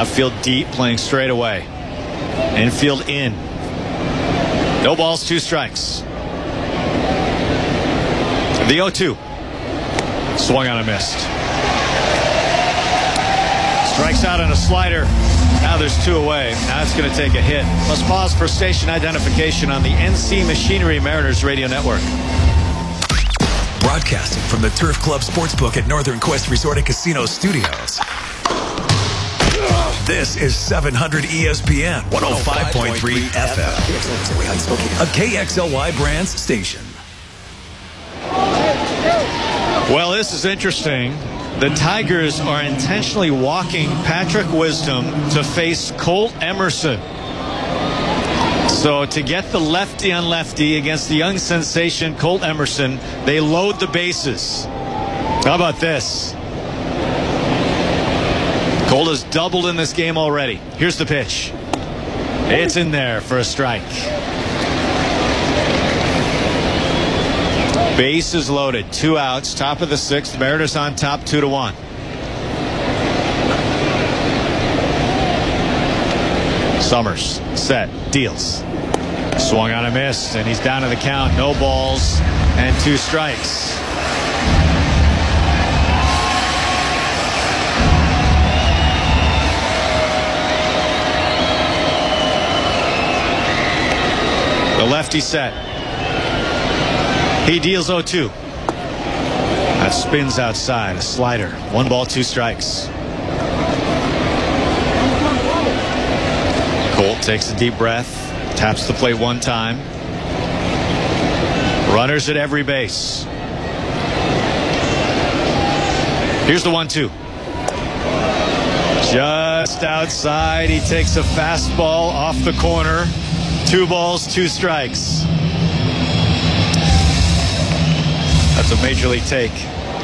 Outfield deep, playing straight away. Infield in. No balls, 2 strikes. The 0-2. Swung on and missed. Strikes out on a slider. Now there's 2 away. Now it's going to take a hit. Let's pause for station identification on the NC Machinery Mariners Radio Network. Broadcasting from the Turf Club Sportsbook at Northern Quest Resort and Casino Studios. This is 700 ESPN 105.3 FM. A KXLY Brands station. Well, this is interesting. The Tigers are intentionally walking Patrick Wisdom to face Colt Emerson. So to get the lefty on lefty against the young sensation Colt Emerson, they load the bases. How about this? Colt has doubled in this game already. Here's the pitch. It's in there for a strike. Bases loaded, 2 outs, top of the 6th. Mariners on top, 2-1. Summers set, deals. Swung on a miss, and he's down to the count. No balls and 2 strikes. The lefty set. He deals 0-2. That spins outside. A slider. 1 ball, 2 strikes. Colt takes a deep breath. Taps the plate 1 time. Runners at every base. Here's the 1-2. Just outside. He takes a fastball off the corner. 2 balls, 2 strikes. That's a major league take.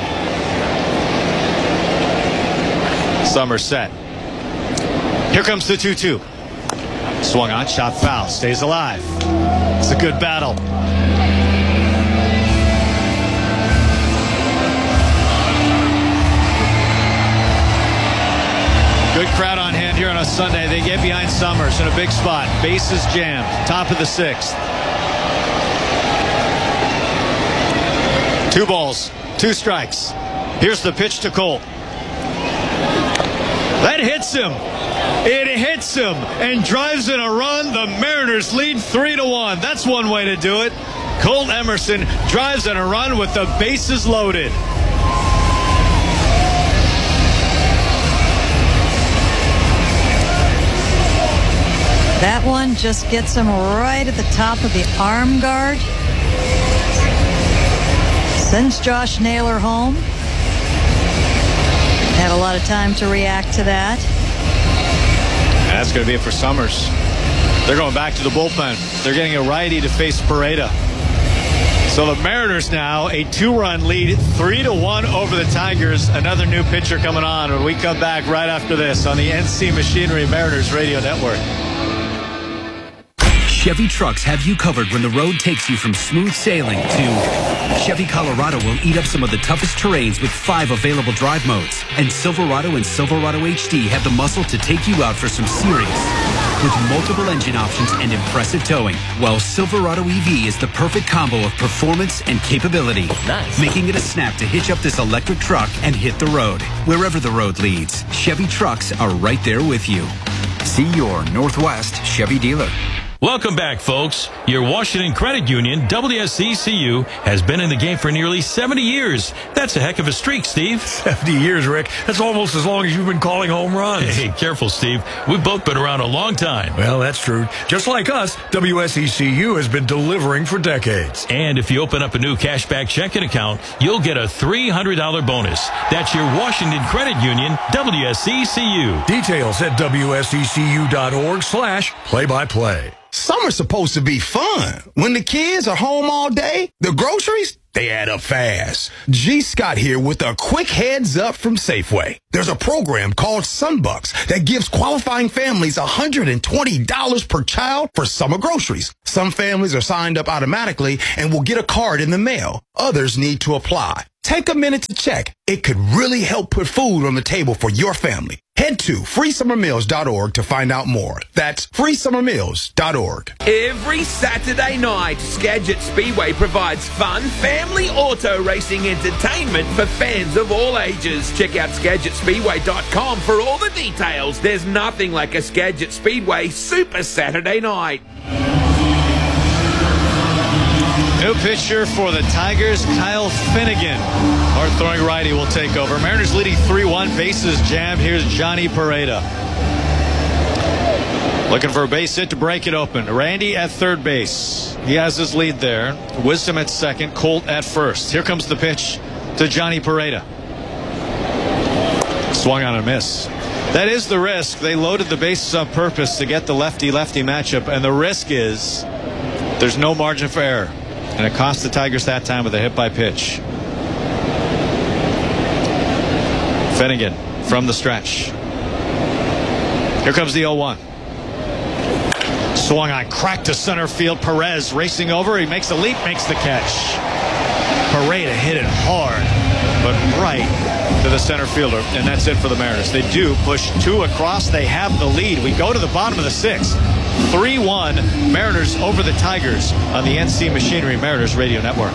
Summers set. Here comes the 2-2. Swung on, shot foul, stays alive. It's a good battle. Good crowd on hand here on a Sunday. They get behind Summers in a big spot. Bases jammed. Top of the 6th. 2 balls, 2 strikes. Here's the pitch to Colt. That hits him. It hits him and drives in a run. The Mariners lead 3-1. That's one way to do it. Colt Emerson drives in a run with the bases loaded. That one just gets him right at the top of the arm guard. Sends Josh Naylor home. Had a lot of time to react to that. And that's going to be it for Summers. They're going back to the bullpen. They're getting a righty to face Pareda. So the Mariners now a 2-run lead, 3-1 over the Tigers. Another new pitcher coming on when we come back right after this on the NC Machinery Mariners Radio Network. Chevy trucks have you covered when the road takes you from smooth sailing to Chevy Colorado will eat up some of the toughest terrains with 5 available drive modes. And Silverado and Silverado HD have the muscle to take you out for some serious. With multiple engine options and impressive towing, while Silverado EV is the perfect combo of performance and capability. Nice. Making it a snap to hitch up this electric truck and hit the road. Wherever the road leads, Chevy trucks are right there with you. See your Northwest Chevy dealer. Welcome back, folks. Your Washington Credit Union, WSECU, has been in the game for nearly 70 years. That's a heck of a streak, Steve. 70 years, Rick. That's almost as long as you've been calling home runs. Hey, careful, Steve. We've both been around a long time. Well, that's true. Just like us, WSECU has been delivering for decades. And if you open up a new cashback checking account, you'll get a $300 bonus. That's your Washington Credit Union, WSECU. Details at WSECU.org/play-by-play. Summer's supposed to be fun. When the kids are home all day, the groceries, they add up fast. G. Scott here with a quick heads up from Safeway. There's a program called Sunbucks that gives qualifying families $120 per child for summer groceries. Some families are signed up automatically and will get a card in the mail. Others need to apply. Take a minute to check. It could really help put food on the table for your family. Head to freesummermeals.org to find out more. That's freesummermeals.org. Every Saturday night, Skagit Speedway provides fun, family auto racing entertainment for fans of all ages. Check out SkagitSpeedway.com for all the details. There's nothing like a Skagit Speedway Super Saturday night. New pitcher for the Tigers, Kyle Finnegan. Hard throwing righty will take over. Mariners leading 3-1, bases jammed. Here's Johnny Pareda. Looking for a base hit to break it open. Randy at third base. He has his lead there. Wisdom at second, Colt at first. Here comes the pitch to Johnny Pareda. Swung on a miss. That is the risk. They loaded the bases on purpose to get the lefty-lefty matchup, and the risk is there's no margin for error. And it cost the Tigers that time with a hit by pitch. Finnegan from the stretch. Here comes the 0-1. Swung on, cracked to center field. Perez racing over. He makes the leap, makes the catch. Pareda hit it hard, but right to the center fielder. And that's it for the Mariners. They do push 2 across. They have the lead. We go to the bottom of the 6th. 3-1 Mariners over the Tigers on the NC Machinery Mariners Radio Network.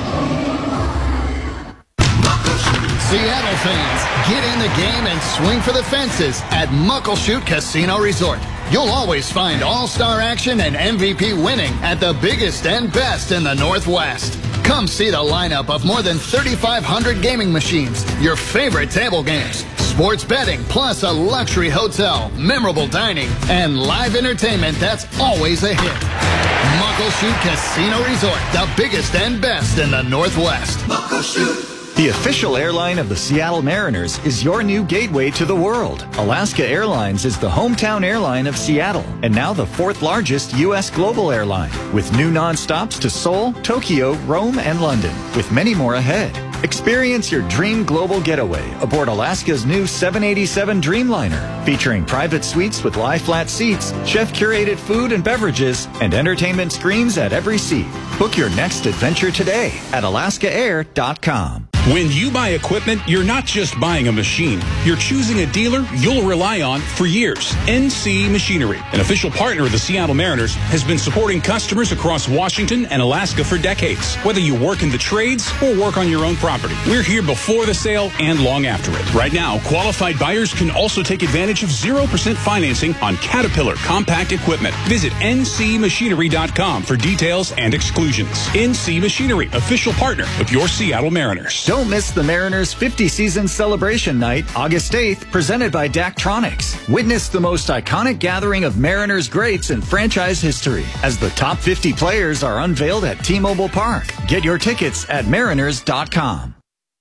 Seattle fans, get in the game and swing for the fences at Muckleshoot Casino Resort. You'll always find all-star action and MVP winning at the biggest and best in the Northwest. Come see the lineup of more than 3,500 gaming machines, your favorite table games, sports betting, plus a luxury hotel, memorable dining, and live entertainment that's always a hit. Muckleshoot Casino Resort, the biggest and best in the Northwest. Muckleshoot. The official airline of the Seattle Mariners is your new gateway to the world. Alaska Airlines is the hometown airline of Seattle and now the 4th largest U.S. global airline, with new nonstops to Seoul, Tokyo, Rome, and London, with many more ahead. Experience your dream global getaway aboard Alaska's new 787 Dreamliner, featuring private suites with lie-flat seats, chef-curated food and beverages, and entertainment screens at every seat. Book your next adventure today at alaskaair.com. When you buy equipment, you're not just buying a machine. You're choosing a dealer you'll rely on for years. NC Machinery, an official partner of the Seattle Mariners, has been supporting customers across Washington and Alaska for decades. Whether you work in the trades or work on your own property, we're here before the sale and long after it. Right now, qualified buyers can also take advantage of 0% financing on Caterpillar compact equipment. Visit ncmachinery.com for details and exclusions. NC Machinery, official partner of your Seattle Mariners. Don't miss the Mariners' 50-season celebration night, August 8th, presented by Daktronics. Witness the most iconic gathering of Mariners greats in franchise history as the top 50 players are unveiled at T-Mobile Park. Get your tickets at mariners.com.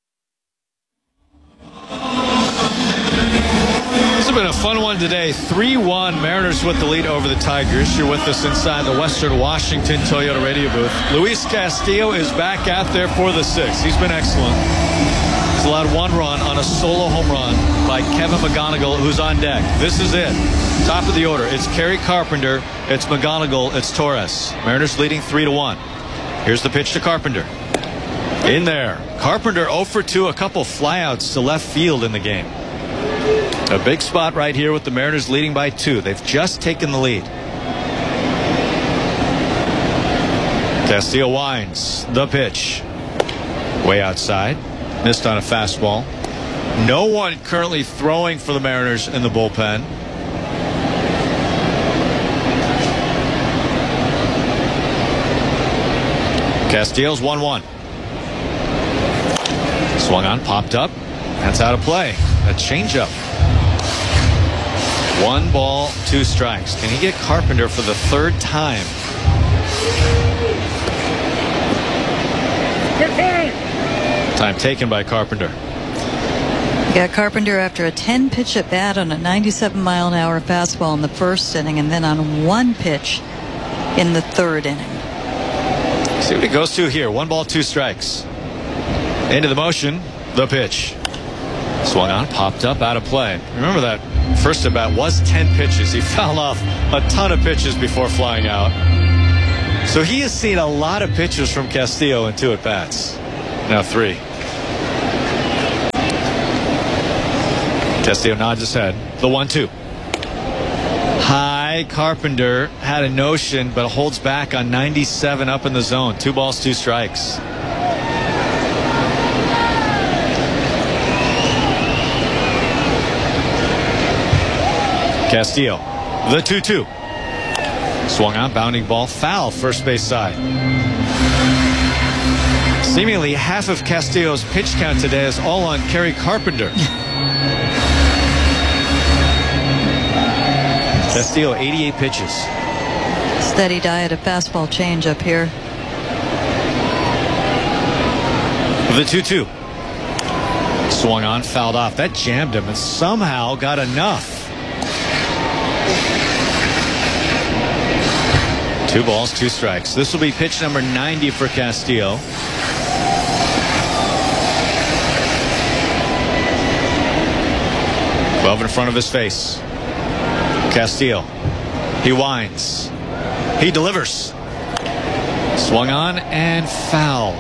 This has been a fun one today. 3-1 Mariners with the lead over the Tigers. You're with us inside the Western Washington Toyota radio booth. Luis Castillo is back out there for the 6th. He's been excellent. He's allowed 1 run on a solo home run by Kevin McGonigal, who's on deck. This is it. Top of the order. It's Kerry Carpenter. It's McGonigal. It's Torres. Mariners leading 3-1. Here's the pitch to Carpenter. In there. Carpenter 0 for 2. A couple flyouts to left field in the game. A big spot right here with the Mariners leading by 2. They've just taken the lead. Castillo winds the pitch. Way outside. Missed on a fastball. No one currently throwing for the Mariners in the bullpen. Castillo's 1-1. Swung on, popped up. That's out of play. A changeup. 1 ball, 2 strikes. Can he get Carpenter for the 3rd time? Time taken by Carpenter. You got Carpenter after a 10-pitch at bat on a 97-mile-an-hour fastball in the 1st inning, and then on 1 pitch in the 3rd inning. See what he goes to here. 1 ball, 2 strikes. Into the motion, the pitch. Swung on, popped up, out of play. Remember that first at bat was 10 pitches. He fouled off a ton of pitches before flying out. So he has seen a lot of pitches from Castillo in 2 at bats. Now 3. Castillo nods his head. The 1-2. High. Carpenter had a notion, but holds back on 97 up in the zone. 2 balls, 2 strikes. Castillo. The 2-2. Swung on, bounding ball, foul, first base side. Seemingly half of Castillo's pitch count today is all on Kerry Carpenter. Castillo, 88 pitches. Steady diet of fastball change up here. The 2-2. Swung on, fouled off. That jammed him and somehow got enough. 2 balls, 2 strikes. This will be pitch number 90 for Castillo. In front of his face. Castillo. He winds. He delivers. Swung on and fouled.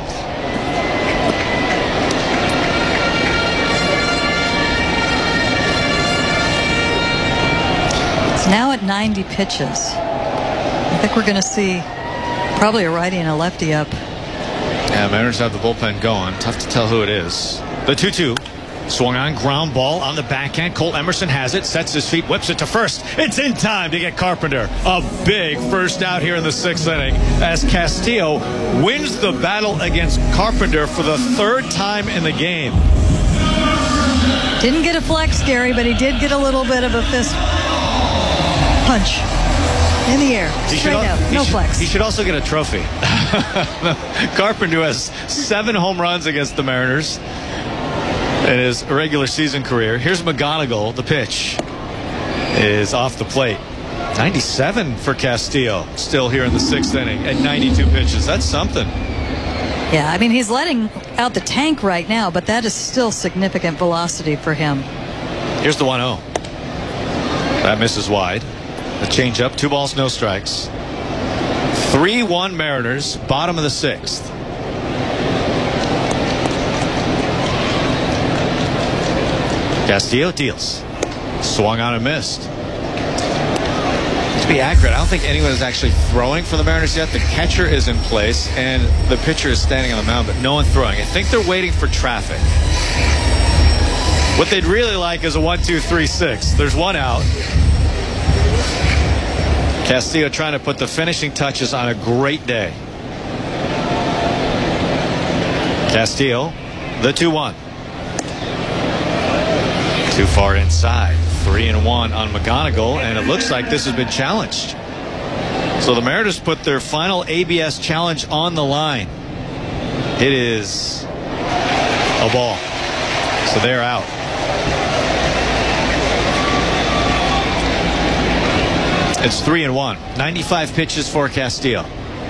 It's now at 90 pitches. I think we're going to see probably a righty and a lefty up. Yeah, Mariners have the bullpen going. Tough to tell who it is. The 2-2. Swung on, ground ball on the backhand. Cole Emerson has it, sets his feet, whips it to first. It's in time to get Carpenter. A big first out here in the 6th inning as Castillo wins the battle against Carpenter for the 3rd time in the game. Didn't get a flex, Gary, but he did get a little bit of a fist punch in the air. Straight out, no flex. He should also get a trophy. Carpenter has 7 home runs against the Mariners in his regular season career. Here's McGonigal. The pitch is off the plate. 97 for Castillo, still here in the 6th inning at 92 pitches. That's something. Yeah, I mean, he's letting out the tank right now, but that is still significant velocity for him. Here's the 1-0. That misses wide. A changeup, 2 balls, no strikes. 3-1 Mariners, bottom of the 6th. Castillo deals. Swung on and missed. To be accurate, I don't think anyone is actually throwing for the Mariners yet. The catcher is in place and the pitcher is standing on the mound, but no one throwing. I think they're waiting for traffic. What they'd really like is a 1-2-3-6. There's 1 out. Castillo trying to put the finishing touches on a great day. Castillo, the 2-1. Too far inside. 3-1 on McGonigal, and it looks like this has been challenged. So the Mariners put their final ABS challenge on the line. It is a ball. So they're out. It's 3-1. 95 pitches for Castillo.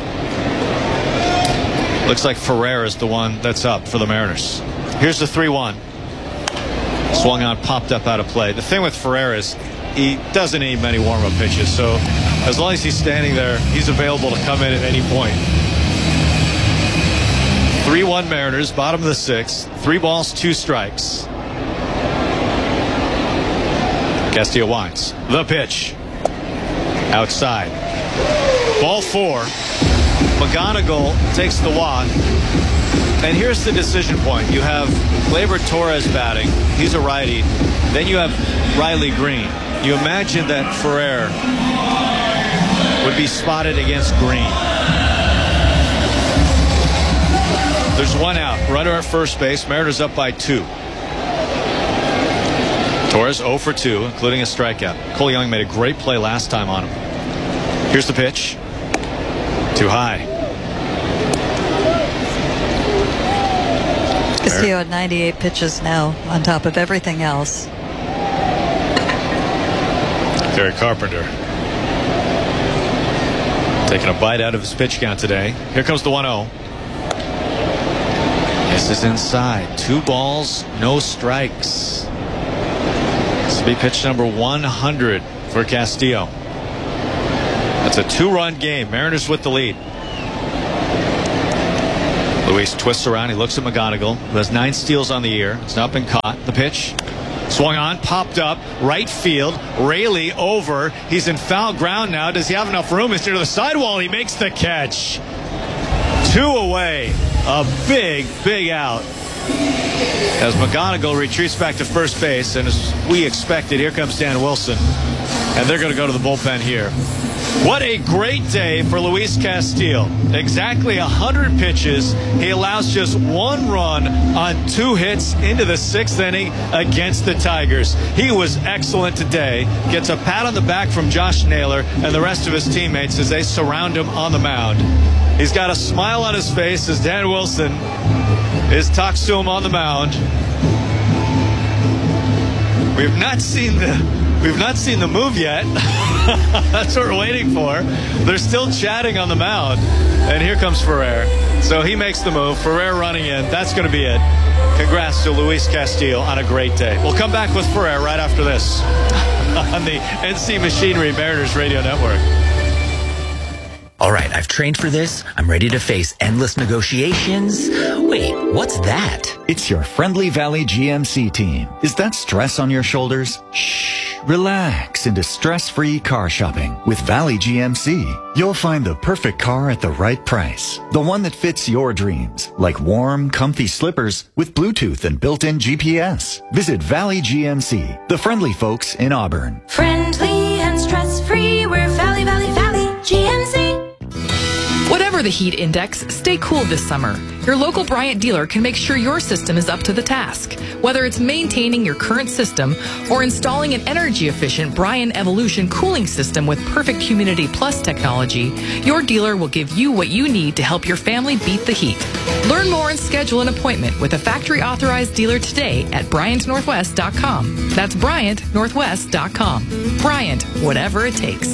Looks like Ferrer is the one that's up for the Mariners. Here's the 3-1. Swung on, popped up out of play. The thing with Ferrer is he doesn't need many warm-up pitches, so as long as he's standing there, he's available to come in at any point. 3-1 Mariners, bottom of the 6th. 3 balls, 2 strikes. Castillo winds. The pitch. Outside. Ball 4. McGonigal takes the walk. And here's the decision point. You have Gleyber Torres batting. He's a righty. Then you have Riley Green. You imagine that Ferrer would be spotted against Green. There's 1 out. Runner at first base. Mariners up by 2. Torres 0 for 2, including a strikeout. Cole Young made a great play last time on him. Here's the pitch. Too high. Castillo at 98 pitches now on top of everything else. Kerry Carpenter taking a bite out of his pitch count today. Here comes the 1-0. This is inside. 2 balls, no strikes. This will be pitch number 100 for Castillo. That's a 2-run game. Mariners with the lead. Luis twists around. He looks at McGonigal, who has 9 steals on the year. It's not been caught. The pitch. Swung on, popped up, right field. Raley over. He's in foul ground now. Does he have enough room? He's near the sidewall. He makes the catch. 2 away. A big, big out. As McGonigal retreats back to first base, and as we expected, here comes Dan Wilson. And they're going to go to the bullpen here. What a great day for Luis Castillo. Exactly 100 pitches. He allows just 1 run on 2 hits into the 6th inning against the Tigers. He was excellent today. Gets a pat on the back from Josh Naylor and the rest of his teammates as they surround him on the mound. He's got a smile on his face as Dan Wilson talks to him on the mound. We've not seen the move yet. That's what we're waiting for. They're still chatting on the mound. And here comes Ferrer. So he makes the move. Ferrer running in. That's going to be it. Congrats to Luis Castillo on a great day. We'll come back with Ferrer right after this on the NC Machinery Mariners Radio Network. All right, I've trained for this. I'm ready to face endless negotiations. Wait, what's that? It's your Friendly Valley GMC team. Is that stress on your shoulders? Shh, relax into stress-free car shopping with Valley GMC. You'll find the perfect car at the right price. The one that fits your dreams, like warm, comfy slippers with Bluetooth and built-in GPS. Visit Valley GMC, the friendly folks in Auburn. Friendly and stress-free, we're Valley GMC. Whatever the heat index, stay cool this summer. Your local Bryant dealer can make sure your system is up to the task. Whether it's maintaining your current system or installing an energy-efficient Bryant Evolution cooling system with perfect Humidity Plus technology, your dealer will give you what you need to help your family beat the heat. Learn more and schedule an appointment with a factory-authorized dealer today at BryantNorthwest.com. That's BryantNorthwest.com. Bryant, whatever it takes.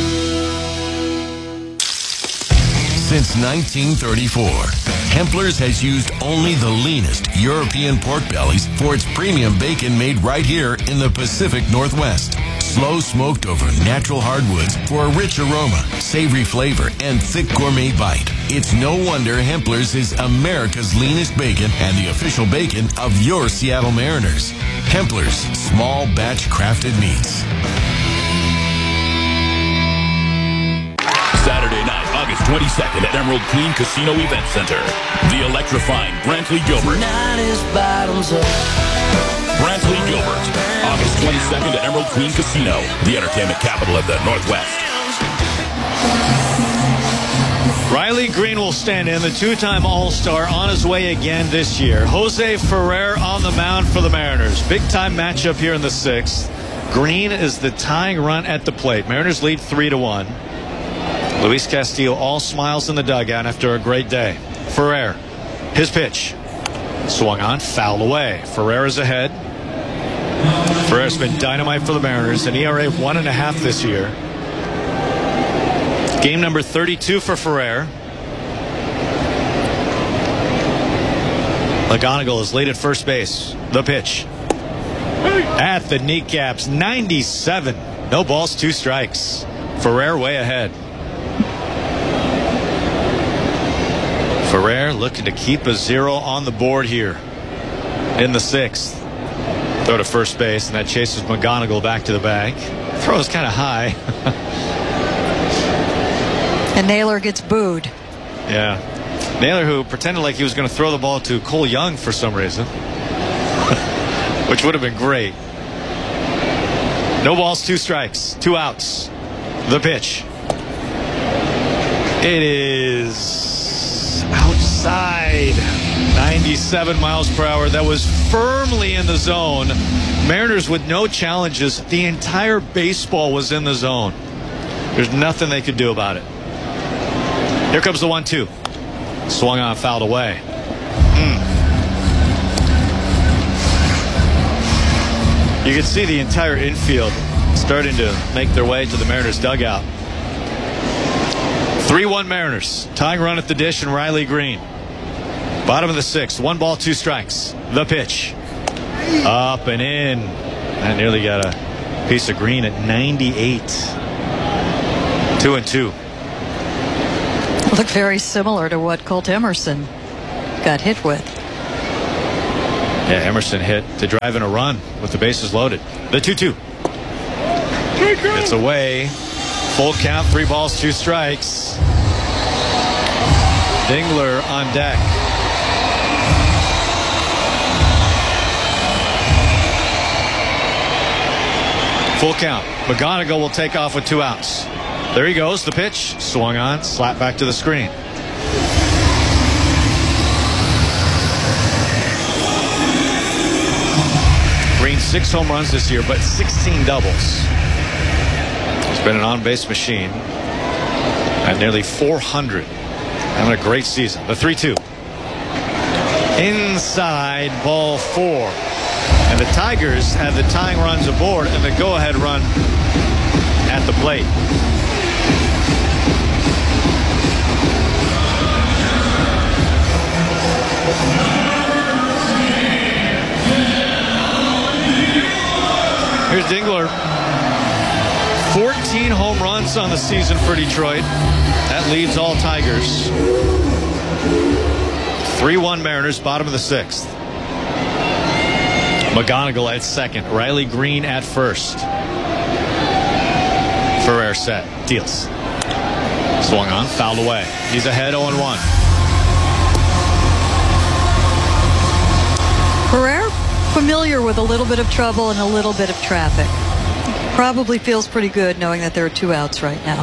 Since 1934, Hempler's has used only the leanest European pork bellies for its premium bacon made right here in the Pacific Northwest. Slow smoked over natural hardwoods for a rich aroma, savory flavor, and thick gourmet bite. It's no wonder Hempler's is America's leanest bacon and the official bacon of your Seattle Mariners. Hempler's, small batch crafted meats. Saturday night, August 22nd at Emerald Queen Casino Event Center. The electrifying Brantley Gilbert. Brantley Gilbert, August 22nd at Emerald Queen Casino, the entertainment capital of the Northwest. Riley Green will stand in, the 2-time All-Star, on his way again this year. Jose Ferrer on the mound for the Mariners. Big-time matchup here in the 6th. Green is the tying run at the plate. Mariners lead 3-1. Luis Castillo all smiles in the dugout after a great day. Ferrer, his pitch. Swung on, fouled away. Ferrer is ahead. Ferrer's been dynamite for the Mariners, an ERA of 1.5 this year. Game number 32 for Ferrer. McGonigal is late at first base. The pitch. At the kneecaps, 97. No balls, 2 strikes. Ferrer way ahead. Ferrer looking to keep a 0 on the board here in the 6th. Throw to first base, and that chases McGonigal back to the bag. Throw is kind of high. And Naylor gets booed. Yeah. Naylor, who pretended like he was going to throw the ball to Cole Young for some reason, which would have been great. No balls, 2 strikes, 2 outs. The pitch. It is outside. 97 miles per hour. That was firmly in the zone. Mariners with no challenges. The entire baseball was in the zone. There's nothing they could do about it. Here comes the 1-2. Swung on, fouled away. You can see the entire infield starting to make their way to the Mariners dugout. 3-1 Mariners. Tying run at the dish and Riley Green. Bottom of the 6th. 1 ball, 2 strikes. The pitch. Up and in. I nearly got a piece of green at 98. 2-2. Look very similar to what Colt Emerson got hit with. Yeah, Emerson hit to drive in a run with the bases loaded. The 2-2. It's away. Full count, 3 balls, 2 strikes. Dingler on deck. Full count. McGonigal will take off with 2 outs. There he goes. The pitch. Swung on. Slap back to the screen. Green 6 home runs this year, but 16 doubles. He's been an on-base machine at nearly 400. Having a great season. The 3-2. Inside, ball 4. And the Tigers have the tying runs aboard and the go-ahead run at the plate. Here's Dingler. 14 home runs on the season for Detroit. That leads all Tigers. 3-1 Mariners, bottom of the 6th. McGonigal at second. Riley Green at first. Ferrer set. Deals. Swung on. Fouled away. He's ahead 0-1. Ferrer, familiar with a little bit of trouble and a little bit of traffic. Probably feels pretty good knowing that there are 2 outs right now.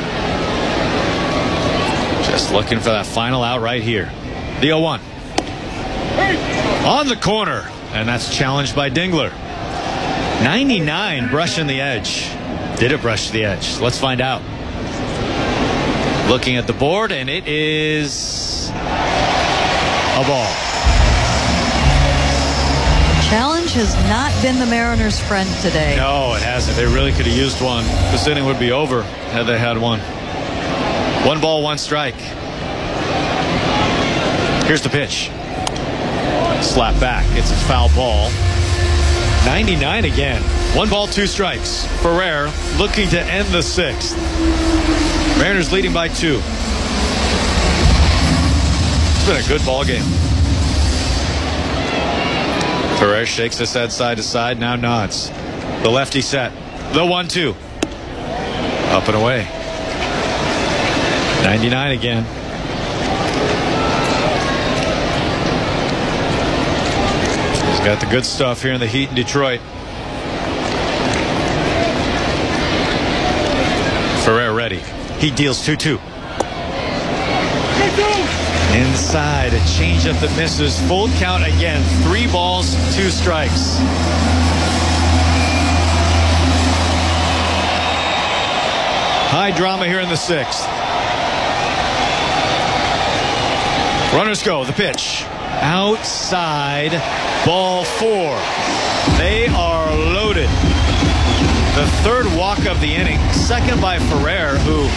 Just looking for that final out right here. The 0-1. On the corner. And that's challenged by Dingler. 99 brushing the edge. Did it brush the edge? Let's find out. Looking at the board, and it is a ball. Challenge has not been the Mariners' friend today. No, it hasn't. They really could have used one. This inning would be over had they had one. 1 ball, 1 strike. Here's the pitch. Slap back. It's a foul ball. 99 again. 1 ball, 2 strikes. Ferrer looking to end the 6th. Mariners leading by 2. It's been a good ball game. Ferrer shakes his head side to side, now nods. The lefty set. The 1-2. Up and away. 99 again. He's got the good stuff here in the heat in Detroit. Ferrer ready. He deals 2-2. Inside, a changeup that misses. Full count again. 3 balls, 2 strikes. High drama here in the 6th. Runners go. The pitch. Outside. Ball 4. They are loaded. The 3rd walk of the inning. 2nd by Ferrer, who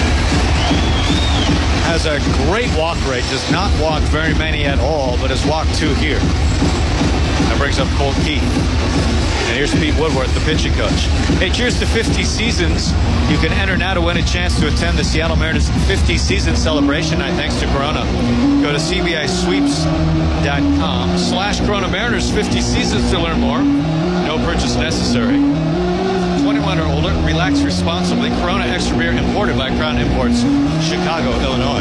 has a great walk rate. Does not walk very many at all, but has walked 2 here. That brings up Colt Keith. And here's Pete Woodworth, the pitching coach. Hey, cheers to 50 seasons. You can enter now to win a chance to attend the Seattle Mariners 50 season celebration night thanks to Corona. Go to CBISweeps.com/Corona Mariners 50 seasons to learn more. No purchase necessary. 21 or older, relax responsibly. Corona Extra Beer imported by Crown Imports, Chicago, Illinois.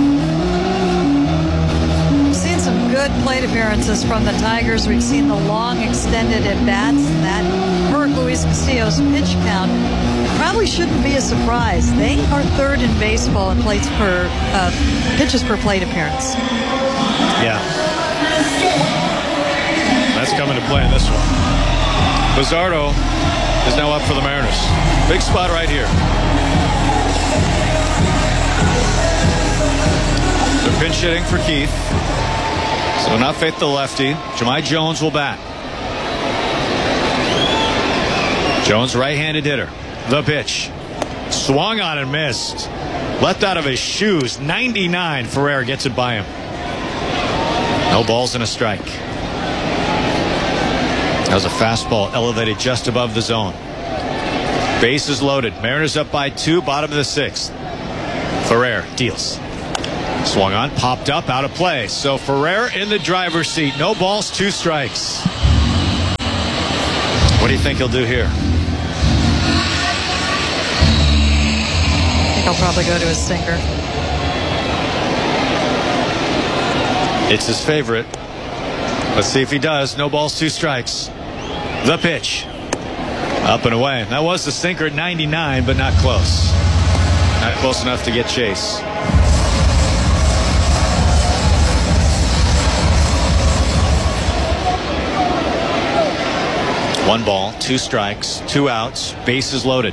We've seen some good plate appearances from the Tigers. We've seen the long extended at-bats that hurt Luis Castillo's pitch count. Probably shouldn't be a surprise. They are 3rd in baseball in pitches per plate appearance. Yeah. That's coming to play in this one. Bizzardo is now up for the Mariners. Big spot right here. They're pinch hitting for Keith. So not Faith the lefty. Jahmai Jones will bat. Jones, right-handed hitter. The pitch. Swung on and missed. Left out of his shoes. 99. Ferrer gets it by him. No balls and a strike. That was a fastball elevated just above the zone. Bases loaded. Mariners up by 2, bottom of the 6th. Ferrer deals. Swung on, popped up, out of play. So Ferrer in the driver's seat. No balls, 2 strikes. What do you think he'll do here? I think I'll probably go to his sinker. It's his favorite. Let's see if he does. No balls, 2 strikes. The pitch. Up and away. That was the sinker at 99, but not close. Not close enough to get Chase. One ball, 2 strikes, 2 outs, bases loaded.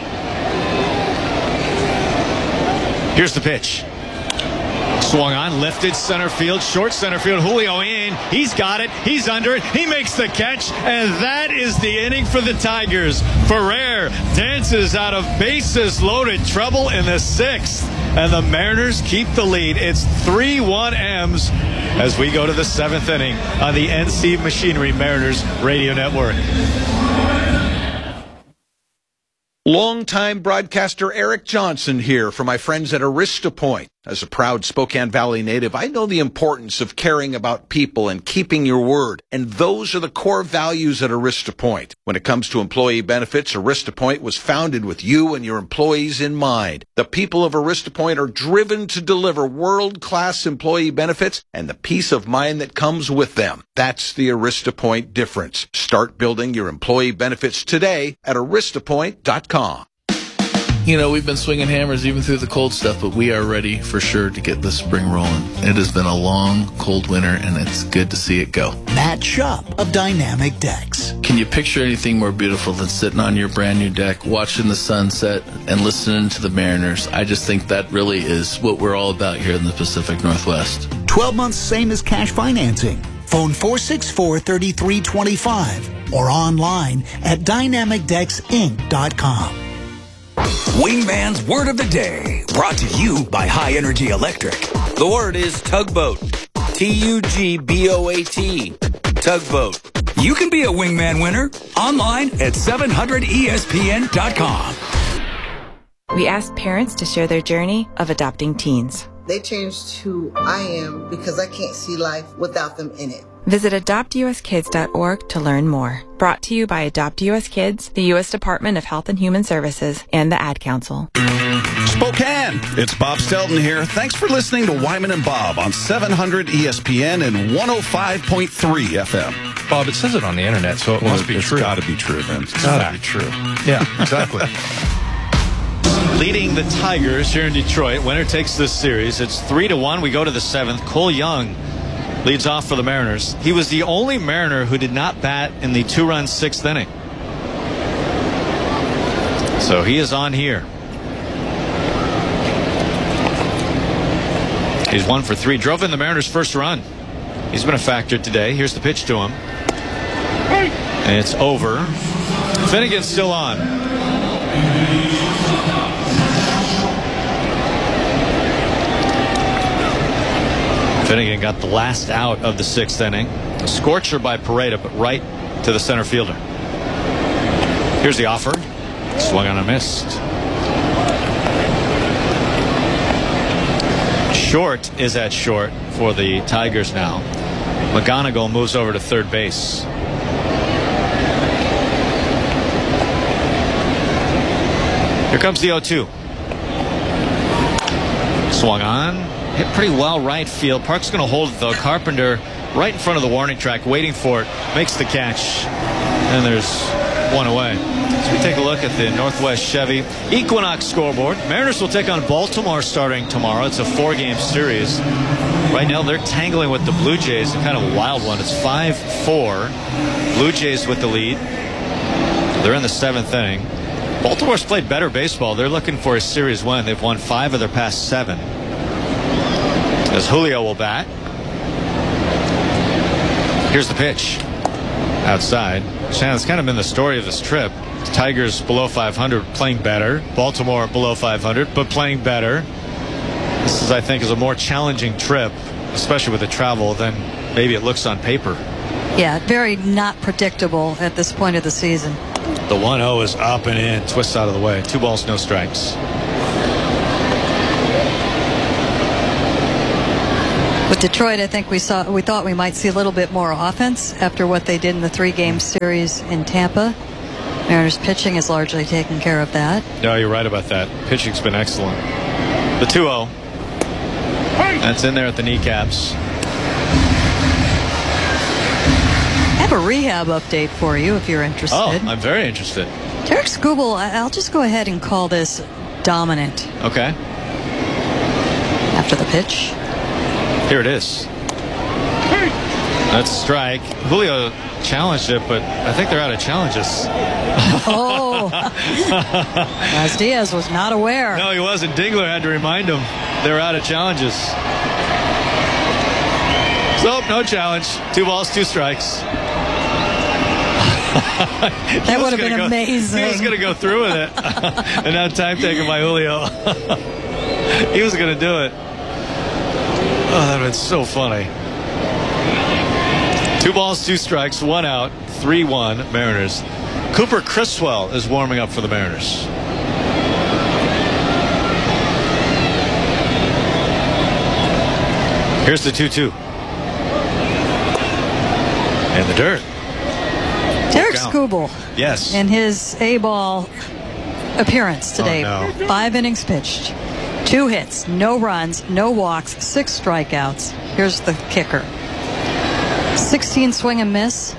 Here's the pitch. Swung on, lifted center field, short center field. Julio in. He's got it. He's under it. He makes the catch. And that is the inning for the Tigers. Ferrer dances out of bases loaded trouble in the 6th. And the Mariners keep the lead. It's 3-1 M's as we go to the 7th inning on the NC Machinery Mariners Radio Network. Longtime broadcaster Eric Johnson here for my friends at Arista Point. As a proud Spokane Valley native, I know the importance of caring about people and keeping your word. And those are the core values at Arista Point. When it comes to employee benefits, Arista Point was founded with you and your employees in mind. The people of Arista Point are driven to deliver world-class employee benefits and the peace of mind that comes with them. That's the Arista Point difference. Start building your employee benefits today at aristapoint.com. You know, we've been swinging hammers even through the cold stuff, but we are ready for sure to get this spring rolling. It has been a long, cold winter, and it's good to see it go. Matt Schupp of Dynamic Decks. Can you picture anything more beautiful than sitting on your brand new deck, watching the sunset, and listening to the Mariners? I just think that really is what we're all about here in the Pacific Northwest. 12 months, same as cash financing. Phone 464-3325 or online at dynamicdecksinc.com. Wingman's Word of the Day, brought to you by High Energy Electric. The word is tugboat. T-U-G-B-O-A-T. Tugboat. You can be a Wingman winner online at 700ESPN.com. We asked parents to share their journey of adopting teens. They changed who I am because I can't see life without them in it. Visit adoptuskids.org to learn more. Brought to you by Adopt US Kids, the U.S. Department of Health and Human Services, and the Ad Council. Spokane, it's Bob Stelton here. Thanks for listening to Wyman and Bob on 700 ESPN and 105.3 FM. Bob, it says it on the internet, so it must be true. It's got to be true, then. It's got to be true. Yeah, exactly. Leading the Tigers here in Detroit. Winner takes this series. It's 3-1. We go to the 7th. Cole Young leads off for the Mariners. He was the only Mariner who did not bat in the 2-run 6th inning. So he is on here. He's 1 for 3. Drove in the Mariners' first run. He's been a factor today. Here's the pitch to him. And it's over. Finnegan's still on. Finnegan got the last out of the 6th inning. A scorcher by Pareda, but right to the center fielder. Here's the offer. Swung on and missed. Short is at short for the Tigers now. McGonigal moves over to third base. Here comes the 0-2. Swung on. Hit pretty well right field. Park's going to hold it, though. Carpenter right in front of the warning track, waiting for it. Makes the catch. And there's one away. So we take a look at the Northwest Chevy Equinox scoreboard. Mariners will take on Baltimore starting tomorrow. It's a 4-game series. Right now they're tangling with the Blue Jays. Kind of a wild one. It's 5-4. Blue Jays with the lead. They're in the 7th inning. Baltimore's played better baseball. They're looking for a series win. They've won 5 of their past 7. As Julio will bat. Here's the pitch. Outside. Shannon, it's kind of been the story of this trip. The Tigers below 500 playing better. Baltimore below 500 but playing better. This is, I think, is a more challenging trip, especially with the travel, than maybe it looks on paper. Yeah, very not predictable at this point of the season. The 1-0 is up and in. Twists out of the way. 2 balls, no strikes. With Detroit, I think we thought we might see a little bit more offense after what they did in the 3-game series in Tampa. Mariners pitching is largely taking care of that. No, you're right about that. Pitching's been excellent. The 2-0. That's in there at the kneecaps. I have a rehab update for you if you're interested. Oh, I'm very interested. Derek Skubal, I'll just go ahead and call this dominant. Okay. After the pitch. Here it is. That's a strike. Julio challenged it, but I think they're out of challenges. Oh. As Diaz was not aware. No, he wasn't. Dingler had to remind him they're out of challenges. So, no challenge. 2 balls, 2 strikes. That would have been amazing. He was going to go through with it. And now time taken by Julio. He was going to do it. Oh, that would have been so funny. 2 balls, 2 strikes, 1 out, 3-1 Mariners. Cooper Criswell is warming up for the Mariners. Here's the 2-2. In the dirt. Derek Skubal. Yes. In his A-ball appearance today. Oh, no. 5 innings pitched. 2 hits, no runs, no walks, 6 strikeouts. Here's the kicker. 16 swing and miss.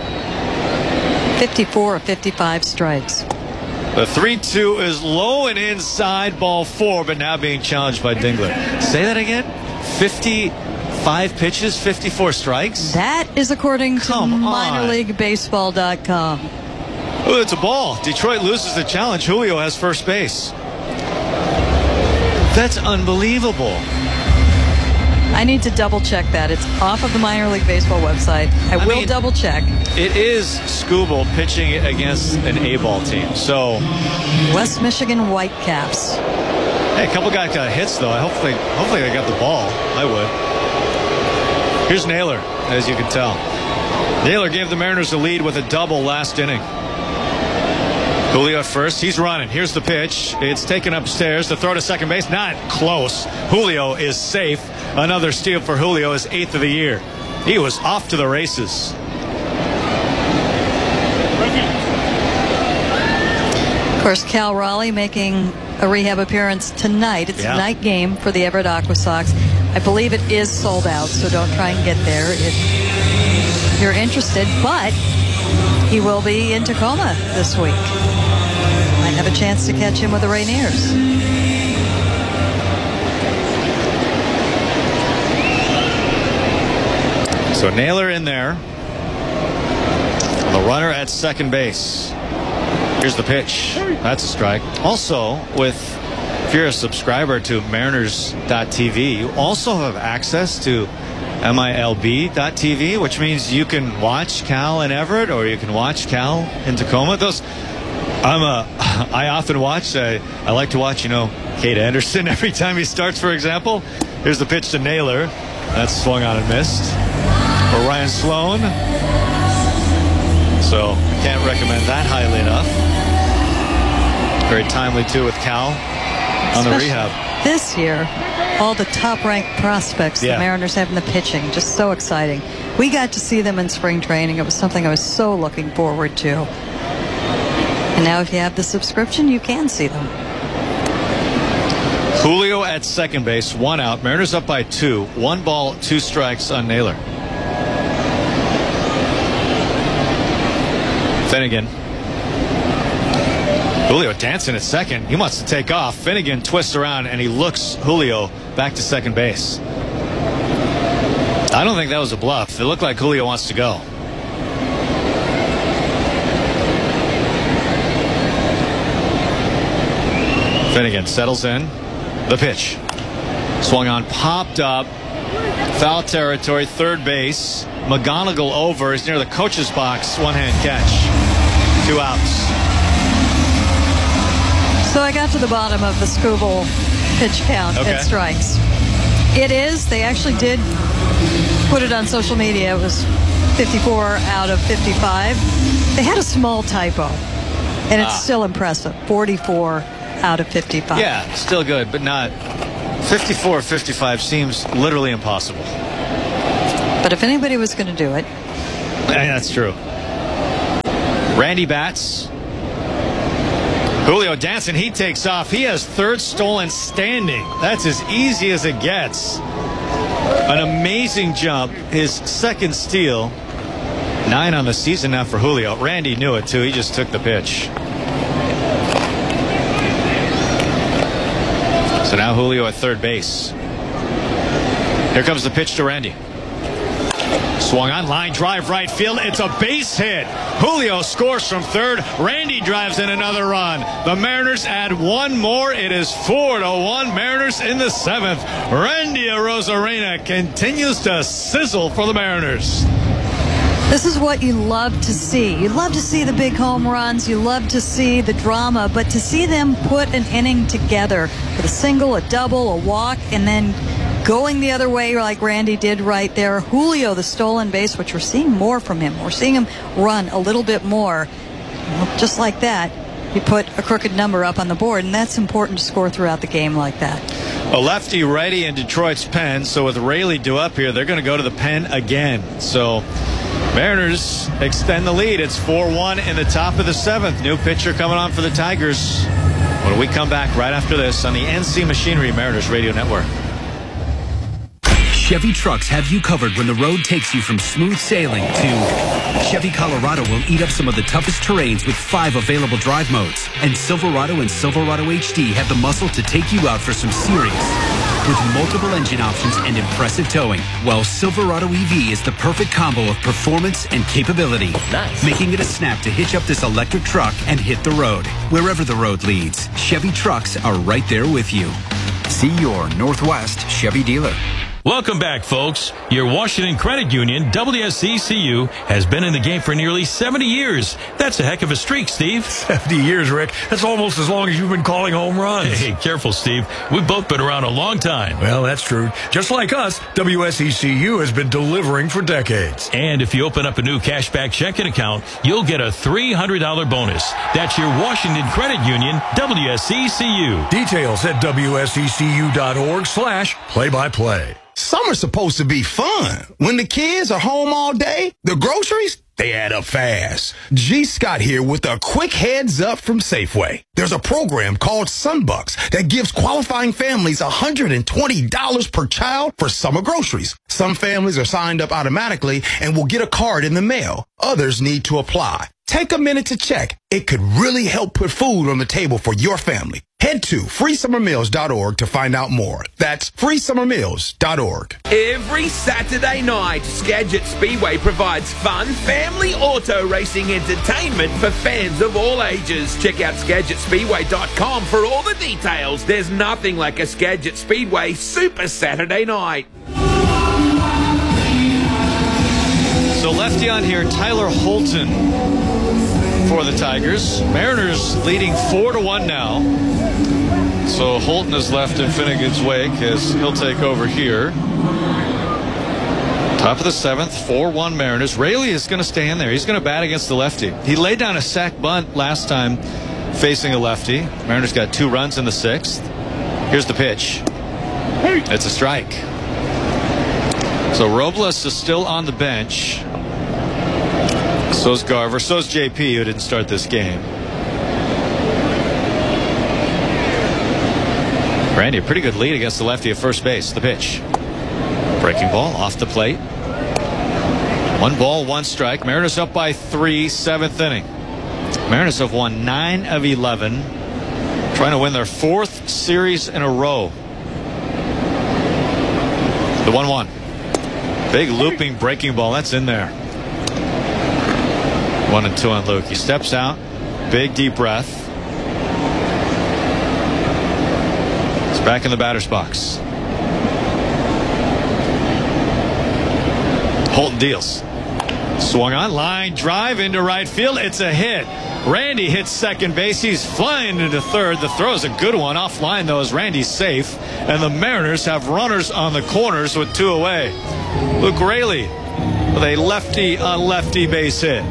54 of 55 strikes. The 3-2 is low and inside, ball 4, but now being challenged by Dingler. Say that again? 55 pitches, 54 strikes? That is according to minorleaguebaseball.com. Oh, it's a ball. Detroit loses the challenge. Julio has first base. That's unbelievable. I need to double check that. It's off of the Minor League Baseball website. I will double check. It is Skubal pitching against an A-ball team. So West Michigan Whitecaps. Hey, a couple guys got hits though. Hopefully they got the ball. I would. Here's Naylor, as you can tell. Naylor gave the Mariners a lead with a double last inning. Julio at first. He's running. Here's the pitch. It's taken upstairs. The throw to second base. Not close. Julio is safe. Another steal for Julio, his 8th of the year. He was off to the races. Of course, Cal Raleigh making a rehab appearance tonight. It's a night game for the Everett Aqua Sox. I believe it is sold out, so don't try and get there if you're interested. But he will be in Tacoma this week. Might have a chance to catch him with the Rainiers. So Naylor in there. The runner at second base. Here's the pitch. That's a strike. Also, if you're a subscriber to Mariners.tv, you also have access to MILB.tv, which means you can watch Cal in Everett or you can watch Cal in Tacoma. I often watch. I like to watch, Kate Anderson every time he starts, for example. Here's the pitch to Naylor. That's swung on and missed. Or Ryan Sloan. So I can't recommend that highly enough. Very timely too with Cal on the rehab. This year, all the top-ranked prospects the Mariners have in the pitching, just so exciting. We got to see them in spring training. It was something I was so looking forward to. And now if you have the subscription, you can see them. Julio at second base, 1 out. Mariners up by 2. 1 ball, 2 strikes on Naylor. Finnegan. Julio dancing at second. He wants to take off. Finnegan twists around and he looks Julio back to second base. I don't think that was a bluff. It looked like Julio wants to go. Finnegan settles in. The pitch. Swung on, popped up. Foul territory, third base. McGonigal over. He's near the coach's box. One-hand catch. 2 outs. So I got to the bottom of the Skubal pitch count at strikes. They actually did put it on social media. It was 54 out of 55. They had a small typo, and it's still impressive. 44 out of 55. Yeah, still good, but not 54 55 seems literally impossible. But if anybody was going to do it... That's true. Randy bats. Julio dancing. He takes off. He has third stolen standing. That's as easy as it gets. An amazing jump. His second steal. 9 on the season now for Julio. Randy knew it, too. He just took the pitch. So now Julio at third base. Here comes the pitch to Randy. Swung on, line drive right field. It's a base hit. Julio scores from third. Randy drives in another run. The Mariners add one more. It is 4-1. Mariners in the 7th. Randy Arozarena continues to sizzle for the Mariners. This is what you love to see. You love to see the big home runs. You love to see the drama. But to see them put an inning together with a single, a double, a walk, and then going the other way like Randy did right there. Julio, the stolen base, which we're seeing more from him. We're seeing him run a little bit more. Well, just like that, you put a crooked number up on the board, and that's important to score throughout the game like that. A lefty righty in Detroit's pen. So with Raley due up here, they're going to go to the pen again. So Mariners extend the lead. It's 4-1 in the top of the 7th. New pitcher coming on for the Tigers. When we come back right after this on the NC Machinery Mariners Radio Network. Chevy trucks have you covered when the road takes you from smooth sailing to Chevy Colorado will eat up some of the toughest terrains with 5 available drive modes. And Silverado and Silverado HD have the muscle to take you out for some serious. With multiple engine options and impressive towing, while Silverado EV is the perfect combo of performance and capability. Nice. Making it a snap to hitch up this electric truck and hit the road. Wherever the road leads, Chevy trucks are right there with you. See your Northwest Chevy dealer. Welcome back, folks. Your Washington Credit Union, WSECU, has been in the game for nearly 70 years. That's a heck of a streak, Steve. 70 years, Rick. That's almost as long as you've been calling home runs. Hey, careful, Steve. We've both been around a long time. Well, that's true. Just like us, WSECU has been delivering for decades. And if you open up a new cashback checking account, you'll get a $300 bonus. That's your Washington Credit Union, WSECU. Details at WSECU.org/play-by-play. Summer's supposed to be fun. When the kids are home all day, the groceries, they add up fast. G. Scott here with a quick heads up from Safeway. There's a program called Sunbucks that gives qualifying families $120 per child for summer groceries. Some families are signed up automatically and will get a card in the mail. Others need to apply. Take a minute to check. It could really help put food on the table for your family. Head to freesummermeals.org to find out more. That's freesummermeals.org. Every Saturday night, Skagit Speedway provides fun family auto racing entertainment for fans of all ages. Check out SkagitSpeedway.com for all the details. There's nothing like a Skagit Speedway Super Saturday night. So lefty on here, Tyler Holton for the Tigers. Mariners leading 4-1 now. So Holton is left in Finnegan's wake as he'll take over here. Top of the 7th, 4-1 Mariners. Raley is going to stay in there. He's going to bat against the lefty. He laid down a sac bunt last time facing a lefty. Mariners got 2 runs in the 6th. Here's the pitch. It's a strike. So Robles is still on the bench. So's Garver. So's JP, who didn't start this game. Randy, a pretty good lead against the lefty at first base. The pitch. Breaking ball off the plate. 1 ball, 1 strike. Mariners up by 3, 7th inning. Mariners have won 9 of 11. Trying to win their 4th series in a row. The 1-1. Big looping breaking ball. That's in there. 1-2 on Luke. He steps out. Big deep breath. He's back in the batter's box. Holton deals. Swung on, line drive into right field. It's a hit. Randy hits second base. He's flying into third. The throw is a good one. Offline, though, as Randy's safe. And the Mariners have runners on the corners with 2 away. Luke Raley with a lefty on lefty base hit.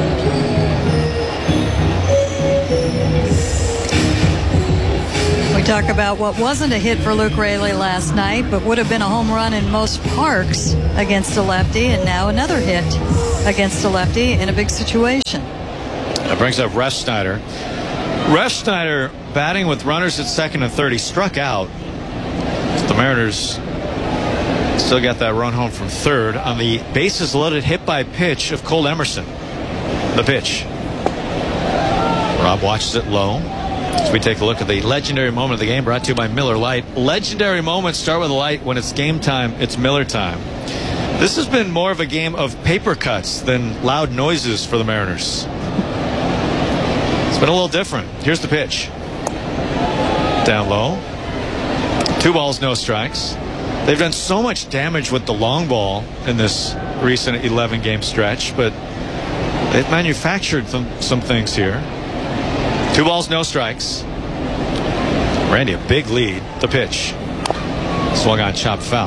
We Talk about what wasn't a hit for Luke Raley last night, but would have been a home run in most parks against a lefty, and now another hit against a lefty in a big situation. That brings up Refsnyder. Refsnyder batting with runners at second and third. He struck out. The Mariners still got that run home from third on the bases loaded hit by pitch of Cole Emerson. The pitch. Rob watches it low. As we take a look at the legendary moment of the game, brought to you by Miller Lite. Legendary moments start with a light. When it's game time, it's Miller time. This has been more of a game of paper cuts than loud noises for the Mariners. It's been a little different. Here's the pitch. Down low. 2 balls, no strikes. They've done so much damage with the long ball in this recent 11-game stretch, but they've manufactured some things here. 2 balls, no strikes. Randy, a big lead. The pitch. Swung on, chopped foul.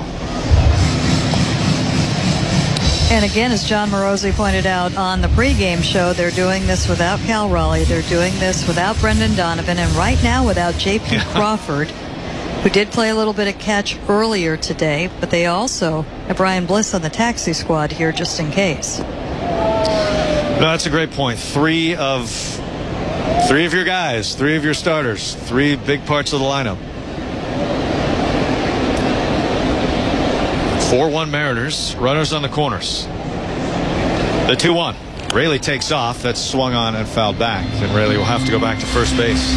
And again, as John Morosi pointed out on the pregame show, they're doing this without Cal Raleigh. They're doing this without Brendan Donovan, and right now without J.P. Crawford, who did play a little bit of catch earlier today, but they also have Brian Bliss on the taxi squad here just in case. No, that's a great point. Three of your guys, 3 of your starters, 3 big parts of the lineup. 4-1 Mariners, runners on the corners. The 2-1. Raley takes off. That's swung on and fouled back. And Raley will have to go back to first base.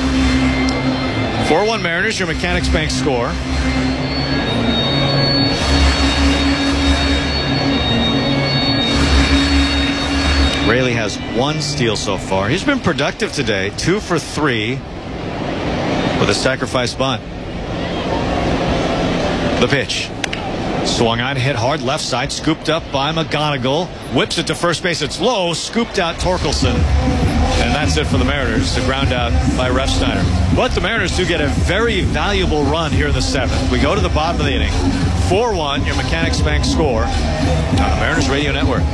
4-1 Mariners, your Mechanics Bank score. Raley has 1 steal so far. He's been productive today, 2 for 3 with a sacrifice bunt. The pitch. Swung on, hit hard, left side, scooped up by McGonigal. Whips it to first base. It's low, scooped out Torkelson. And that's it for the Mariners. The ground out by Refsnyder. But the Mariners do get a very valuable run here in the 7th. We go to the bottom of the inning. 4-1, your Mechanics Bank score on the Mariners Radio Network.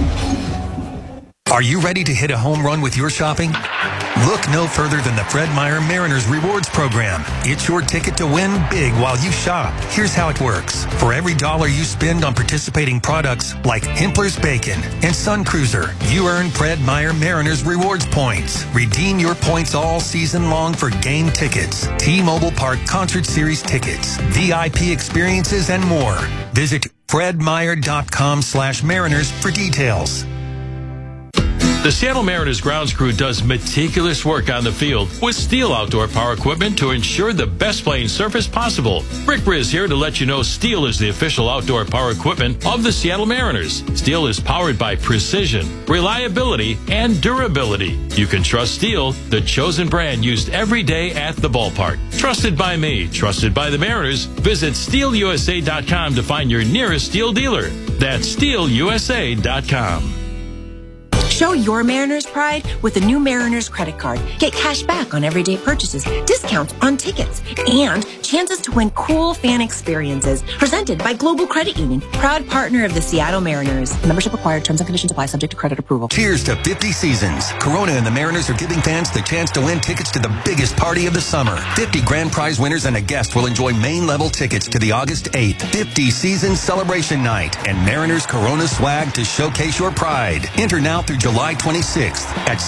Are you ready to hit a home run with your shopping? Look no further than the Fred Meyer Mariners Rewards Program. It's your ticket to win big while you shop. Here's how it works. For every $1 you spend on participating products like Hempler's Bacon and Sun Cruiser, you earn Fred Meyer Mariners Rewards points. Redeem your points all season long for game tickets, T-Mobile Park Concert Series tickets, VIP experiences, and more. Visit fredmeyer.com/Mariners for details. The Seattle Mariners grounds crew does meticulous work on the field with Steel outdoor power equipment to ensure the best playing surface possible. Rick Briz here to let you know Steel is the official outdoor power equipment of the Seattle Mariners. Steel is powered by precision, reliability, and durability. You can trust Steel, the chosen brand used every day at the ballpark. Trusted by me, trusted by the Mariners. Visit SteelUSA.com to find your nearest Steel dealer. That's SteelUSA.com. Show your Mariners pride with a new Mariners credit card. Get cash back on everyday purchases, discounts on tickets, and chances to win cool fan experiences. Presented by Global Credit Union, proud partner of the Seattle Mariners. Membership required. Terms and conditions apply. Subject to credit approval. Cheers to 50 seasons. Corona and the Mariners are giving fans the chance to win tickets to the biggest party of the summer. 50 grand prize winners and a guest will enjoy main level tickets to the August 8th 50 season celebration night and Mariners Corona swag to showcase your pride. Enter now through July 26th at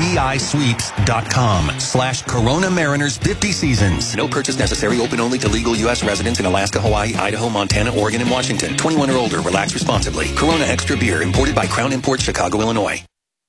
cbisweeps.com/Corona Mariners 50 seasons. No purchase necessary. Open only to legal U.S. residents in Alaska, Hawaii, Idaho, Montana, Oregon, and Washington. 21 or older. Relax responsibly. Corona Extra Beer. Imported by Crown Imports, Chicago, Illinois.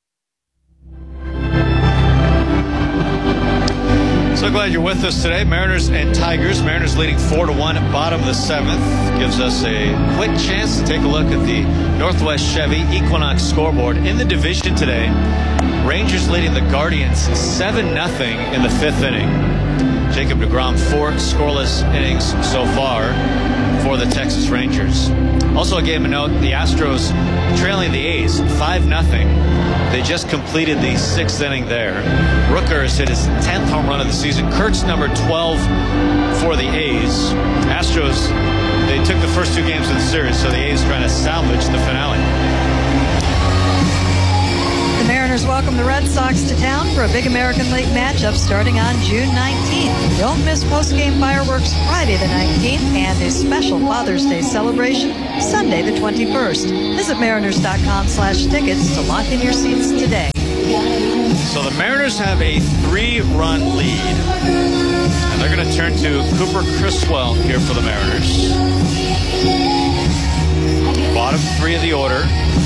So glad you're with us today. Mariners and Tigers. Mariners leading 4-1 at bottom of the 7th. Gives us a quick chance to take a look at the Northwest Chevy Equinox scoreboard. In the division today, Rangers leading the Guardians 7-0 in the 5th inning. Jacob deGrom, 4 scoreless innings so far for the Texas Rangers. Also a game of note, the Astros trailing the A's 5-0. They just completed the 6th inning there. Rooker has hit his 10th home run of the season. Kurtz number 12 for the A's. Astros, they took the first 2 games of the series, so the A's trying to salvage the finale. The Mariners Mariners welcome the Red Sox to town for a big American League matchup starting on June 19th. Don't miss post-game fireworks Friday the 19th and a special Father's Day celebration Sunday the 21st. Visit mariners.com/tickets to lock in your seats today. So the Mariners have a 3-run lead. And they're going to turn to Cooper Criswell here for the Mariners. Bottom 3 of the order.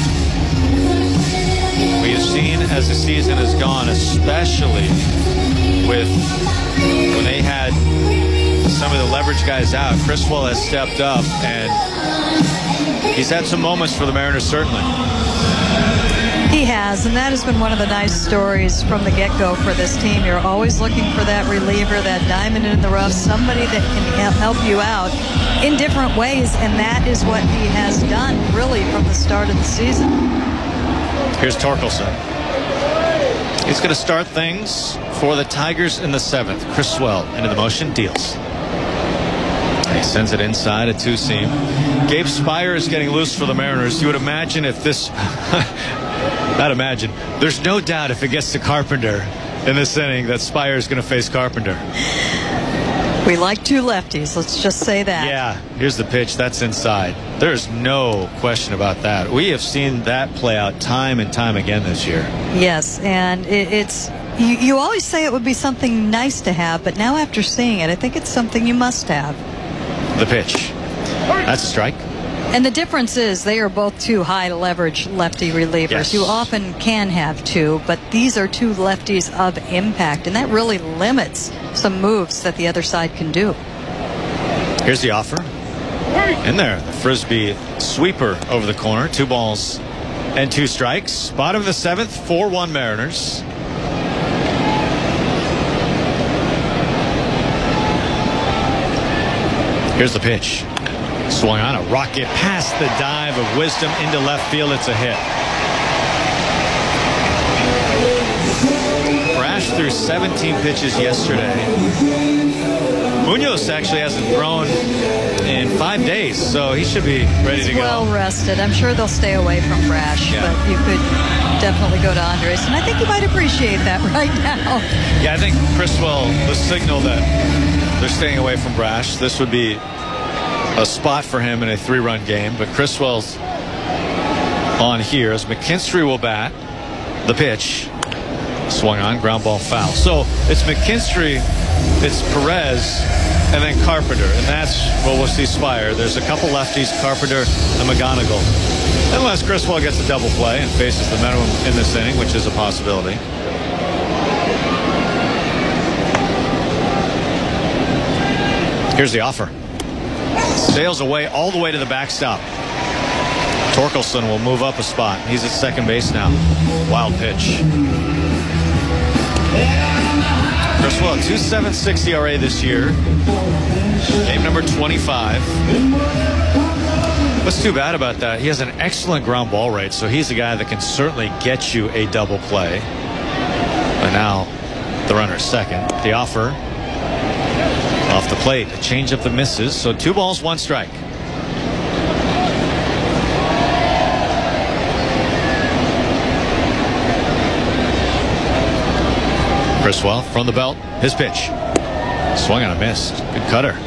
We have seen as the season has gone, especially with when they had some of the leverage guys out, Criswell has stepped up, and he's had some moments for the Mariners, certainly. He has, and that has been one of the nice stories from the get-go for this team. You're always looking for that reliever, that diamond in the rough, somebody that can help you out in different ways, and that is what he has done, really, from the start of the season. Here's Torkelson. He's going to start things for the Tigers in the 7th. Criswell into the motion, deals. He sends it inside, a 2-seam. Gabe Spire is getting loose for the Mariners. You would imagine if this... Not imagine. There's no doubt if it gets to Carpenter in this inning that Spire is going to face Carpenter. We like 2 lefties. Let's just say that. Yeah. Here's the pitch. That's inside. There's no question about that. We have seen that play out time and time again this year. Yes, and it's... You always say it would be something nice to have, but now after seeing it, I think it's something you must have. The pitch. That's a strike. And the difference is they are both 2 high leverage lefty relievers. Yes. You often can have 2, but these are 2 lefties of impact, and that really limits some moves that the other side can do. Here's the offer. In there, the Frisbee sweeper over the corner. 2 balls and 2 strikes. Bottom of the 7th, 4-1 Mariners. Here's the pitch. Swung on a rocket past the dive of Wisdom into left field. It's a hit. Brash threw 17 pitches yesterday. Munoz actually hasn't thrown in 5 days, so he should be ready to go. Well rested. I'm sure they'll stay away from Brash, but you could definitely go to Andres, and I think you might appreciate that right now. Yeah, I think Criswell, the signal that they're staying away from Brash, this would be a spot for him in a 3-run game, but Criswell's on here as McKinstry will bat. The pitch swung on, ground ball foul. So it's McKinstry, it's Perez, and then Carpenter, and that's what we'll see Spire. There's a couple lefties, Carpenter and McGonigal. Unless Criswell gets a double play and faces the minimum in this inning, which is a possibility. Here's the offer. Sails away all the way to the backstop. Torkelson will move up a spot. He's at second base now. Wild pitch. Criswell, 2.76 ERA this year. Game number 25. What's too bad about that? He has an excellent ground ball rate, so he's a guy that can certainly get you a double play. But now the runner's second. The offer. Off the plate, a change up the misses, so 2 balls, 1 strike. Criswell from the belt, his pitch. Swung on a miss. Good cutter.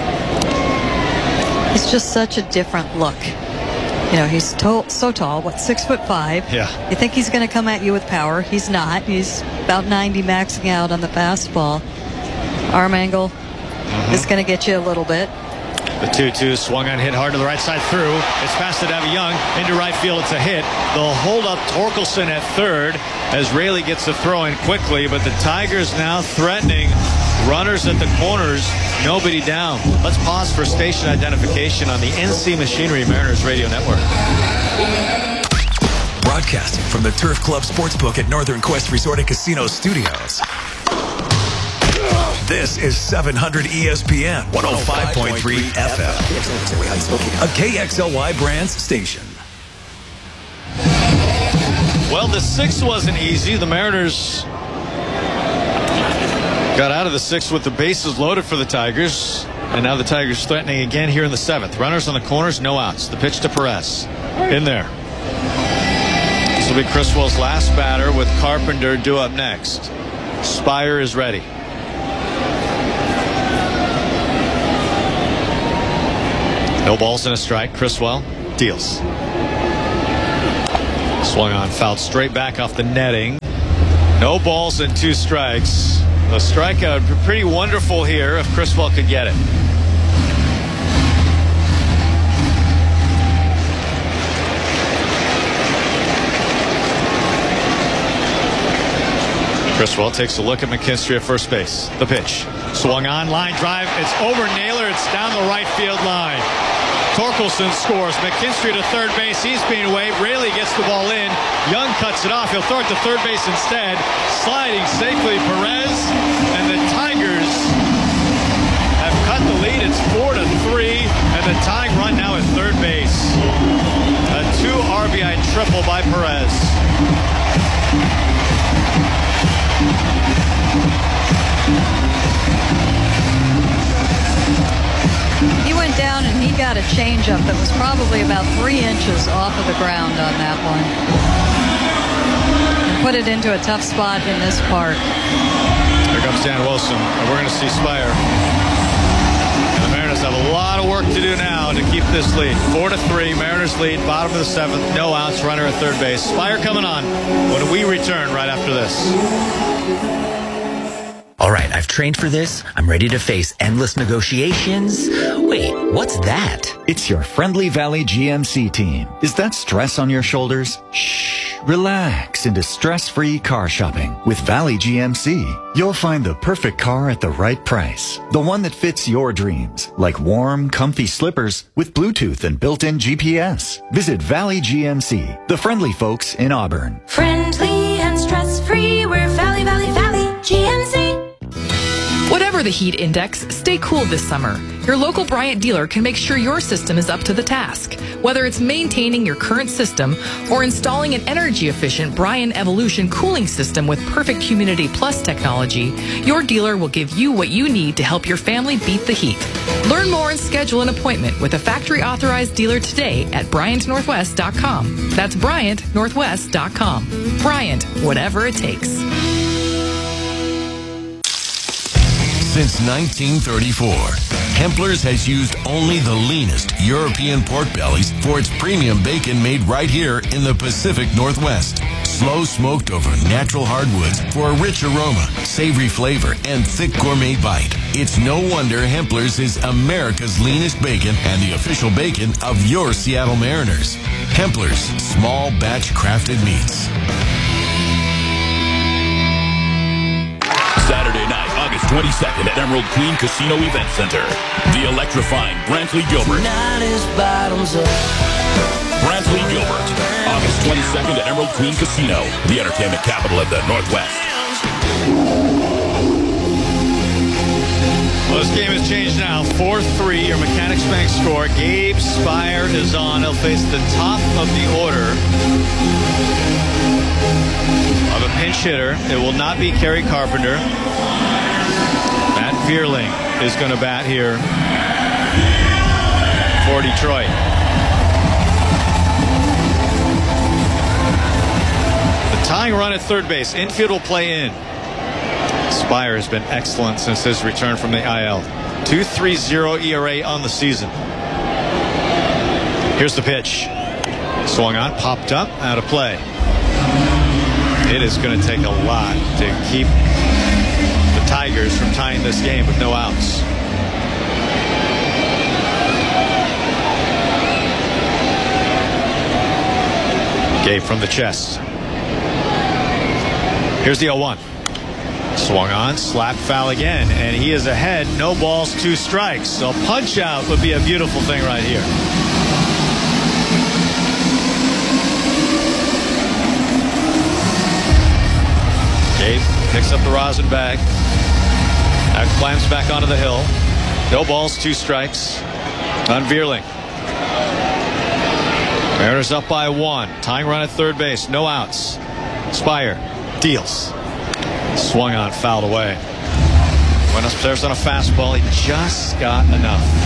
It's just such a different look. You know, he's so tall, 6'5". Yeah. You think he's going to come at you with power. He's not. He's about 90 maxing out on the fastball. Arm angle. It's going to get you a little bit. The 2-2 swung on, hit hard to the right side through. It's past to Davy Young into right field. It's a hit. They'll hold up Torkelson at third as Raley gets the throw in quickly, but the Tigers now threatening runners at the corners. Nobody down. Let's pause for station identification on the NC Machinery Mariners Radio Network. Broadcasting from the Turf Club Sportsbook at Northern Quest Resort and Casino Studios. This is 700 ESPN 105.3 FM. A KXLY Brands station. Well, the 6th wasn't easy. The Mariners got out of the 6th with the bases loaded for the Tigers. And now the Tigers threatening again here in the 7th. Runners on the corners, no outs. The pitch to Perez. In there. This will be Criswell's last batter with Carpenter due up next. Spire is ready. No balls and a strike. Criswell deals. Swung on, fouled straight back off the netting. No balls and 2 strikes. A strikeout would be pretty wonderful here if Criswell could get it. Criswell takes a look at McKinstry at first base. The pitch. Swung on, line drive. It's over Naylor. It's down the right field line. Torkelson scores. McKinstry to third base. He's being waved. Raley gets the ball in. Young cuts it off. He'll throw it to third base instead. Sliding safely, Perez. And the Tigers have cut the lead. It's 4-3. And the tying run now at third base. A 2 RBI triple by Perez. He went down and he got a changeup that was probably about 3 inches off of the ground on that one. And put it into a tough spot in this park. Here comes Dan Wilson, and we're going to see Spire. And the Mariners have a lot of work to do now to keep this lead. 4-3, Mariners lead, bottom of the 7th, no outs, runner at third base. Spire coming on when we return right after this. All right, I've trained for this. I'm ready to face endless negotiations. Wait, what's that? It's your Friendly Valley GMC team. Is that stress on your shoulders? Shh, relax into stress-free car shopping. With Valley GMC, you'll find the perfect car at the right price. The one that fits your dreams, like warm, comfy slippers with Bluetooth and built-in GPS. Visit Valley GMC, the friendly folks in Auburn. Friendly and stress-free, we're Valley GMC. Whatever the heat index, stay cool this summer. Your local Bryant dealer can make sure your system is up to the task. Whether it's maintaining your current system or installing an energy-efficient Bryant Evolution cooling system with perfect Humidity Plus technology, your dealer will give you what you need to help your family beat the heat. Learn more and schedule an appointment with a factory-authorized dealer today at BryantNorthwest.com. That's BryantNorthwest.com. Bryant, whatever it takes. Since 1934, Hempler's has used only the leanest European pork bellies for its premium bacon made right here in the Pacific Northwest. Slow smoked over natural hardwoods for a rich aroma, savory flavor, and thick gourmet bite. It's no wonder Hempler's is America's leanest bacon and the official bacon of your Seattle Mariners. Hempler's, small batch crafted meats. Saturday night, August 22nd at Emerald Queen Casino Event Center. The electrifying Brantley Gilbert. Brantley Gilbert. August 22nd at Emerald Queen Casino, the entertainment capital of the Northwest. Well, this game has changed now. 4-3, your Mechanics Bank score. Gabe Spire is on. He'll face the top of the order of a pinch hitter. It will not be Kerry Carpenter. Matt Vierling is going to bat here for Detroit. The tying run at third base. Infield will play in. Spire has been excellent since his return from the IL. 2.30 ERA on the season. Here's the pitch. Swung on, popped up, out of play. It is going to take a lot to keep the Tigers from tying this game with no outs. Gabe from the chest. Here's the 0-1. Swung on, slap foul again, and he is ahead. No balls, 2 strikes. So punch out would be a beautiful thing right here. Gabe picks up the rosin bag. Now climbs back onto the hill. No balls, 2 strikes on Vierling. Mariners up by 1. Tying run at third base. No outs. Spire deals. Swung on, fouled away. Went upstairs on a fastball. He just got enough.